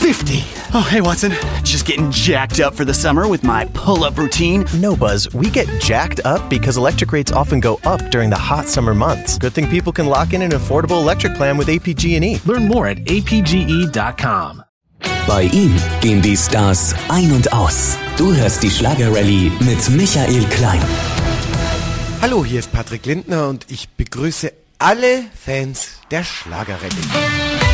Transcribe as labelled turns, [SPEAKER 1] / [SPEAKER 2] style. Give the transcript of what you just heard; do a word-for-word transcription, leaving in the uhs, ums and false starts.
[SPEAKER 1] fifty. Oh, hey, Watson. Just getting jacked up for the summer with my pull-up routine.
[SPEAKER 2] No, Buzz. We get jacked up because electric rates often go up during the hot summer months. Good thing people can lock in an affordable electric plan with A P G and E.
[SPEAKER 3] Learn more at A P G E dot com.
[SPEAKER 4] Bei ihm gehen die Stars ein und aus. Du hörst die Schlager-Rallye mit Michael Klein.
[SPEAKER 5] Hallo, hier ist Patrick Lindner und ich begrüße alle Fans der Schlager-Rallye.